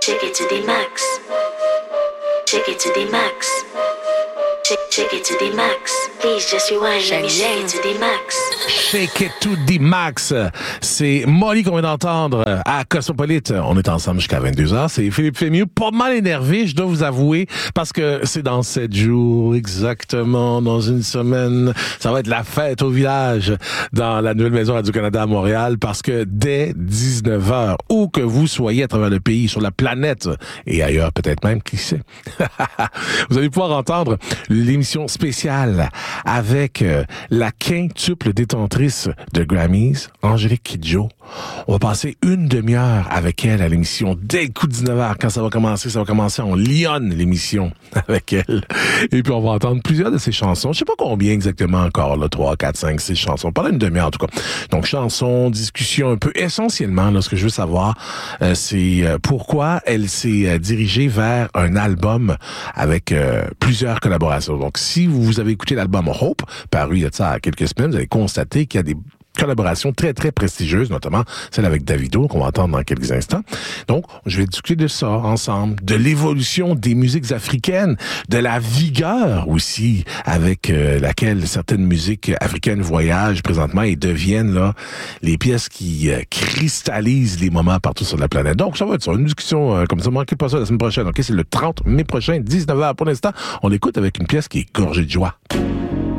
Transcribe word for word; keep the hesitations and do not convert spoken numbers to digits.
Take it to the max. Take it to the max. Take, take it to the max. Please just rewind. Let me shake it to the max. Shake it to the max. C'est Molly qu'on vient d'entendre à Cosmopolite. On est ensemble jusqu'à vingt-deux heures. C'est Philippe Fémieux. Pas mal énervé, je dois vous avouer, parce que c'est dans sept jours, exactement, dans une semaine. Ça va être la fête au village dans la nouvelle maison Radio-Canada à Montréal, parce que dès dix-neuf heures, où que vous soyez à travers le pays, sur la planète et ailleurs peut-être même, qui sait, vous allez pouvoir entendre l'émission spéciale avec euh, la quintuple détentrice de Grammys, Angélique Kidjo. On va passer une demi-heure avec elle à l'émission dès le coup de dix-neuf heures. Quand ça va commencer, ça va commencer, on lionne l'émission avec elle. Et puis on va entendre plusieurs de ses chansons. Je sais pas combien exactement encore, là, trois, quatre, cinq, six chansons. Pendant une demi-heure en tout cas. Donc chansons, discussions un peu. Essentiellement, là, ce que je veux savoir, euh, c'est euh, pourquoi elle s'est euh, dirigée vers un album avec euh, plusieurs collaborations. Donc si vous avez écouté l'album Hope, paru il y a de ça quelques semaines, vous allez constater qu'il y a des collaboration très, très prestigieuse, notamment celle avec Davido, qu'on va entendre dans quelques instants. Donc, je vais discuter de ça ensemble, de l'évolution des musiques africaines, de la vigueur aussi avec euh, laquelle certaines musiques africaines voyagent présentement et deviennent là les pièces qui euh, cristallisent les moments partout sur la planète. Donc, ça va être ça, une discussion euh, comme ça. Manquez pas ça la semaine prochaine. OK, c'est le trente mai prochain, dix-neuf heures pour l'instant. On l'écoute avec une pièce qui est gorgée de joie.